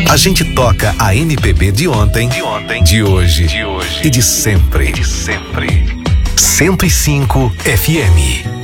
A gente toca a MPB de ontem, de hoje e de sempre. 105 FM.